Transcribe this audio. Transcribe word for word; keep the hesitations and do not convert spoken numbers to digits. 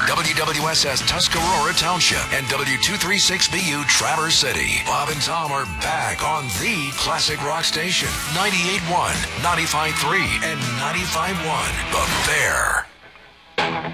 W W S S Tuscarora Township, and W two thirty-six B U Traverse City. Bob and Tom are back on the classic rock station, ninety-eight point one, ninety-five point three, and ninety-five point one. The Bear.